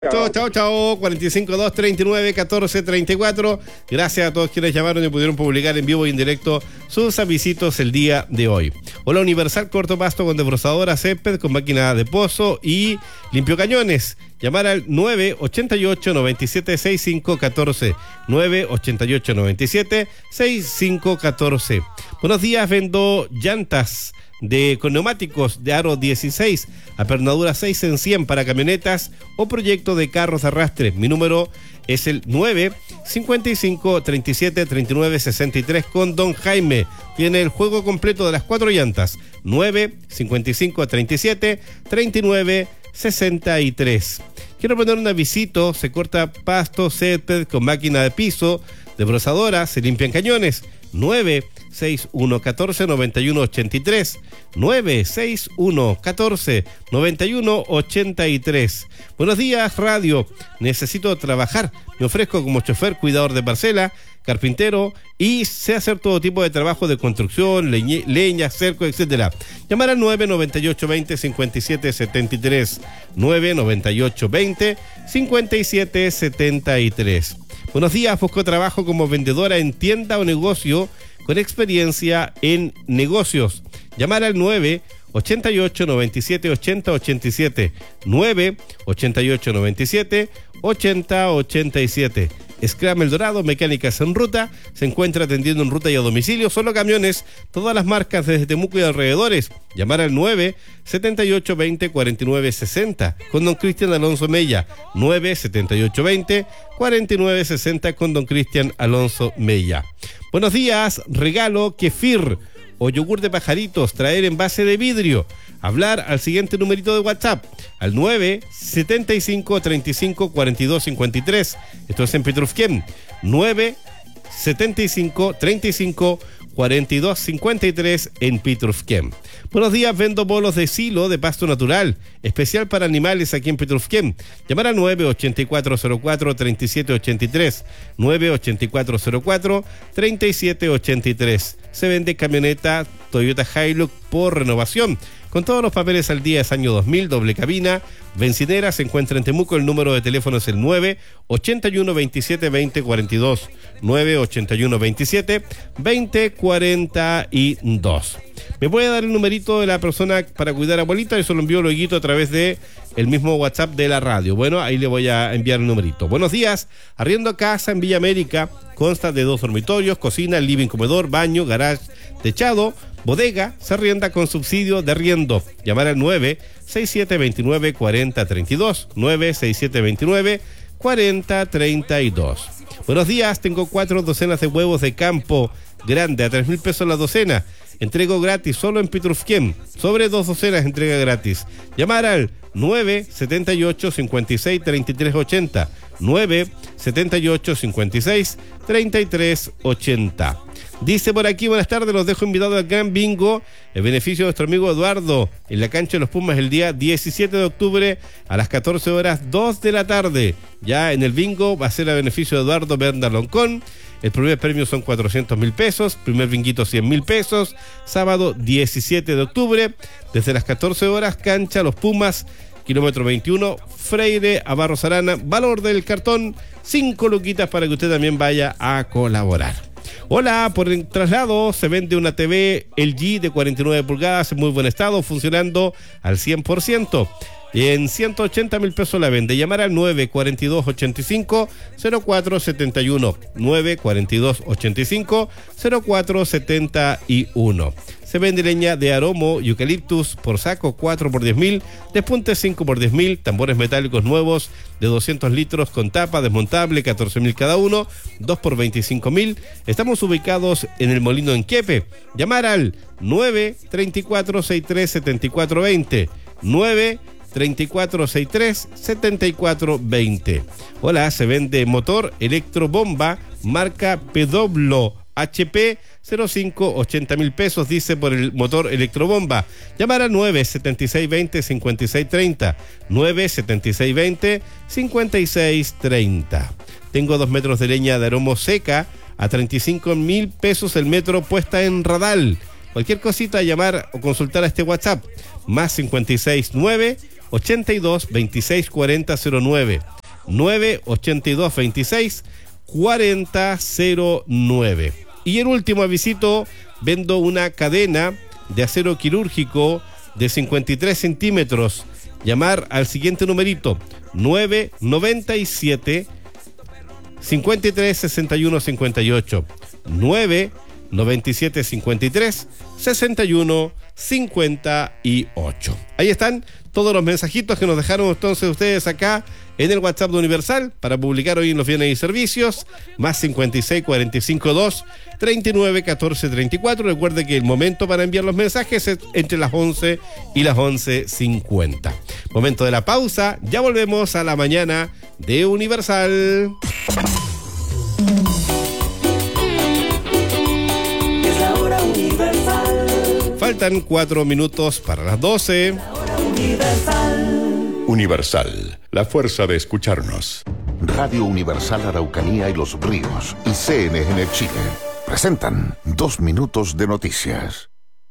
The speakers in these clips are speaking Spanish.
Chao, chao, chao. 452-39-14-34. Gracias a todos quienes llamaron y pudieron publicar en vivo y en directo sus avisitos el día de hoy. Hola Universal, corto pasto con desbrozadora, césped, con máquina de pozo y limpio cañones. Llamar al 988-97-6514. 988-97-6514. Buenos días, vendo llantas con neumáticos de aro 16, apernadura 6 en 100 para camionetas o proyecto de carros de arrastre. Mi número es el 955-37-39-63 con Don Jaime. Tiene el juego completo de las 4 llantas. 955-37-39-63. Quiero poner un avisito: se corta pasto, césped con máquina de piso, desbrozadora, se limpian cañones. 961-14-91-83. 961-14-91-83. Buenos días, radio. Necesito trabajar. Me ofrezco como chofer, cuidador de parcela, carpintero y sé hacer todo tipo de trabajo de construcción, leña, cerco, etcétera. Llamar al 998-20-57-73. 998-20-57-73. Buenos días, busco trabajo como vendedora en tienda o negocio con experiencia en negocios. Llamar al 988-97-80-87. 988-97-80-87. Scram El Dorado, mecánicas en ruta, se encuentra atendiendo en ruta y a domicilio, solo camiones, todas las marcas desde Temuco y alrededores. Llamar al 978-20-49-60 con Don Cristian Alonso Mella. 978-20-49-60 con Don Cristian Alonso Mella. Buenos días, regalo kefir o yogur de pajaritos, traer en base de vidrio. Hablar al siguiente numerito de WhatsApp, al 975-35-42-53. Esto es en Petrufquén. 975-35-42-53 en Petrufquén. Buenos días, vendo bolos de silo de pasto natural, especial para animales aquí en Petrufquén. Llamar al 98404-3783. 98404-3783. Se vende camioneta Toyota Hilux por renovación, con todos los papeles al día. Es año 2000, doble cabina, bencinera. Se encuentra en Temuco. El número de teléfono es el 981-27-2042. 981-27-2042. ¿Me puede dar el numerito de la persona para cuidar a abuelita? Eso lo envío luego a través de el mismo WhatsApp de la radio. Bueno, ahí le voy a enviar el numerito. Buenos días, arriendo casa en Villa América. Consta de 2 dormitorios, cocina, living, comedor, baño, garage, techado, bodega. Se arrienda con subsidio de arriendo. Llamar al 967-29-4032. 967-29-4032. Buenos días, tengo 4 docenas de huevos de campo grande a 3,000 pesos la docena. Entrego gratis solo en Petrufquén. Sobre 2 docenas entrega gratis. Llamar al 978-56-3380. 978-56-3380. Dice por aquí: buenas tardes, los dejo invitados al gran bingo, el beneficio de nuestro amigo Eduardo, en la cancha de los Pumas el día 17 de octubre a las 14 horas 2 de la tarde. Ya en el bingo va a ser a beneficio de Eduardo Bernda Loncón. El primer premio son 400,000 pesos, primer binguito 100,000 pesos, sábado 17 de octubre, desde las 14 horas, cancha Los Pumas, kilómetro 21, Freire a Barros Arana, valor del cartón, 5 luquitas para que usted también vaya a colaborar. Hola, por el traslado se vende una TV LG de 49 pulgadas en muy buen estado, funcionando al 100%. En 180,000 pesos la vende. Llamar al 942-85-0471. 942-85-0471. Se vende leña de aromo y eucaliptus por saco, 4 por 10,000, despuntes 5 por 10,000, tambores metálicos nuevos de 200 litros con tapa desmontable, 14,000 cada uno, 2 por 25,000. Estamos ubicados en el Molino en Quepe. Llamar al 934-63-7420. 934-63-7420. Hola, se vende motor electrobomba marca Pedoblo HP 05, 80,000 pesos, dice, por el motor electrobomba. Llamar a 976-20-5630. 976-20-5630. Tengo 2 metros de leña de aromo seca a 35,000 pesos el metro, puesta en radal. Cualquier cosita, llamar o consultar a este WhatsApp, más 569 982 26 40 09. 982 26 40 09. Y en último avisito, vendo una cadena de acero quirúrgico de 53 centímetros. Llamar al siguiente numerito: 997 53 61 58. 997 53 61 58. Ahí están todos los mensajitos que nos dejaron entonces ustedes acá en el WhatsApp de Universal para publicar hoy en los bienes y servicios, más 56 45 2 39 14 34. Recuerde que el momento para enviar los mensajes es entre las 11 y las 11:50. Momento de la pausa, ya volvemos a la mañana de Universal. Es la hora Universal. Faltan 4 minutos para las 12. Universal, la fuerza de escucharnos. Radio Universal Araucanía y Los Ríos y CNN Chile presentan 2 minutos de noticias.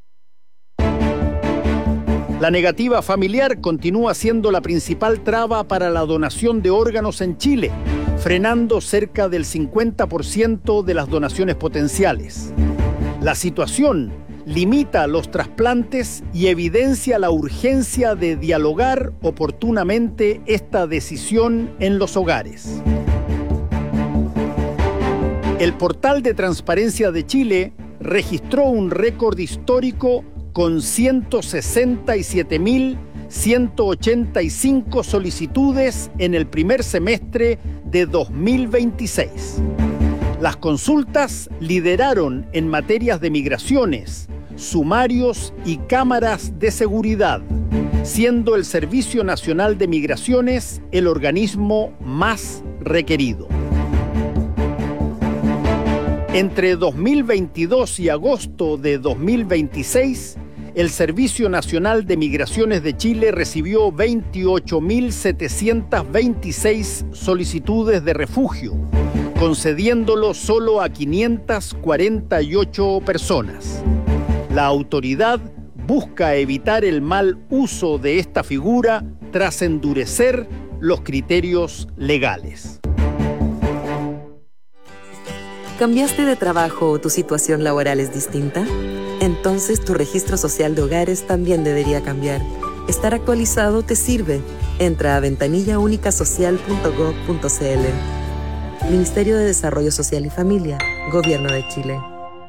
La negativa familiar continúa siendo la principal traba para la donación de órganos en Chile, frenando cerca del 50% de las donaciones potenciales. La situación limita los trasplantes y evidencia la urgencia de dialogar oportunamente esta decisión en los hogares. El portal de Transparencia de Chile registró un récord histórico con 167.185 solicitudes en el primer semestre de 2026. Las consultas lideraron en materias de migraciones, sumarios y cámaras de seguridad, siendo el Servicio Nacional de Migraciones el organismo más requerido. Entre 2022 y agosto de 2026, el Servicio Nacional de Migraciones de Chile recibió 28.726 solicitudes de refugio, concediéndolo solo a 548 personas. La autoridad busca evitar el mal uso de esta figura tras endurecer los criterios legales. ¿Cambiaste de trabajo o tu situación laboral es distinta? Entonces tu registro social de hogares también debería cambiar. Estar actualizado te sirve. Entra a ventanillaúnicasocial.gov.cl. Ministerio de Desarrollo Social y Familia, Gobierno de Chile.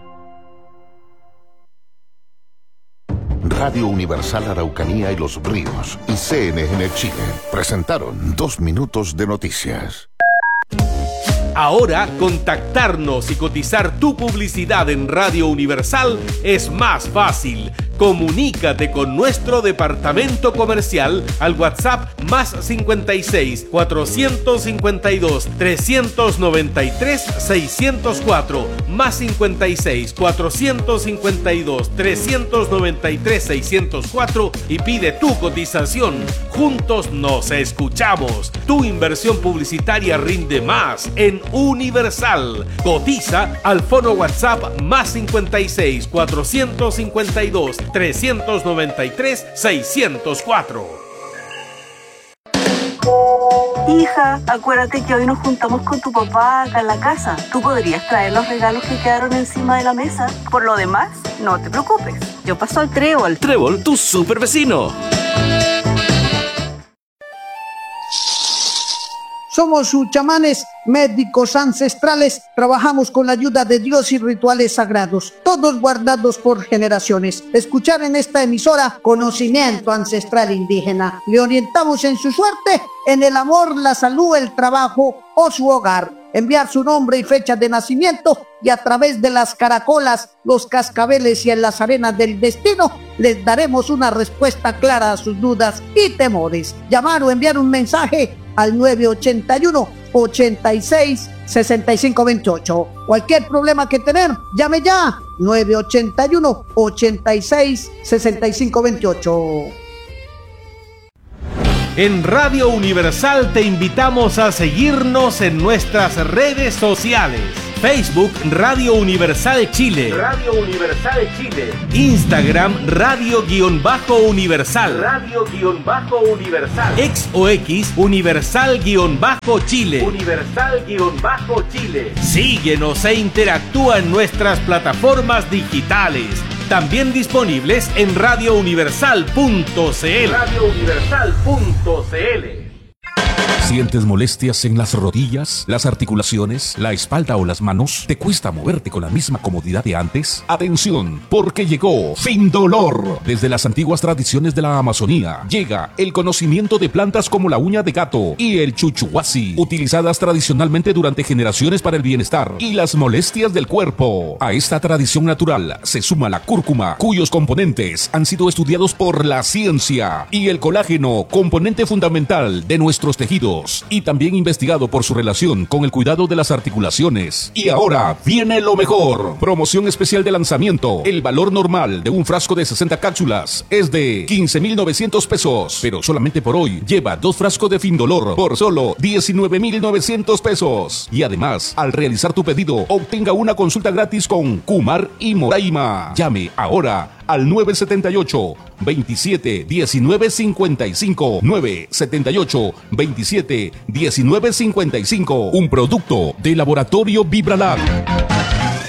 Radio Universal Araucanía y Los Ríos y CNN Chile presentaron 2 minutos de noticias. Ahora, contactarnos y cotizar tu publicidad en Radio Universal es más fácil. Comunícate con nuestro departamento comercial al WhatsApp más 56 452 393 604, más 56 452 393 604 y pide tu cotización. Juntos nos escuchamos. Tu inversión publicitaria rinde más en Universal. Cotiza al fono WhatsApp más 56 452 393 604. Hija, acuérdate que hoy nos juntamos con tu papá acá en la casa. Tú podrías traer los regalos que quedaron encima de la mesa. Por lo demás, no te preocupes. Yo paso al Trébol. Trébol, tu super vecino. Somos sus chamanes, médicos ancestrales, trabajamos con la ayuda de Dios y rituales sagrados, todos guardados por generaciones. Escuchar en esta emisora conocimiento ancestral indígena. Le orientamos en su suerte, en el amor, la salud, el trabajo o su hogar. Enviar su nombre y fecha de nacimiento y a través de las caracolas, los cascabeles y en las arenas del destino les daremos una respuesta clara a sus dudas y temores. Llamar o enviar un mensaje al 981 86 65 28. Cualquier problema que tener, llame ya 981 86 65 28. En Radio Universal te invitamos a seguirnos en nuestras redes sociales. Facebook Radio Universal Chile. Radio Universal Chile. Instagram Radio-Universal. Radio-Universal. Ex o X Universal-Chile. Universal-Chile. Síguenos e interactúa en nuestras plataformas digitales. También disponibles en radiouniversal.cl. radiouniversal.cl. ¿Sientes molestias en las rodillas, las articulaciones, la espalda o las manos? ¿Te cuesta moverte con la misma comodidad de antes? Atención, porque llegó Findolor. Desde las antiguas tradiciones de la Amazonía llega el conocimiento de plantas como la uña de gato y el chuchuhuasi, utilizadas tradicionalmente durante generaciones para el bienestar y las molestias del cuerpo. A esta tradición natural se suma la cúrcuma, cuyos componentes han sido estudiados por la ciencia, y el colágeno, componente fundamental de nuestros tejidos, y también investigado por su relación con el cuidado de las articulaciones. Y ahora viene lo mejor. Promoción especial de lanzamiento. El valor normal de un frasco de 60 cápsulas es de 15,900 pesos, pero solamente por hoy lleva 2 frascos de Findolor por solo 19,900 pesos. Y además, al realizar tu pedido, obtenga una consulta gratis con Kumar y Moraima. Llame ahora al 978 27 19 55, 978 27 19 55, un producto de Laboratorio Vibralab.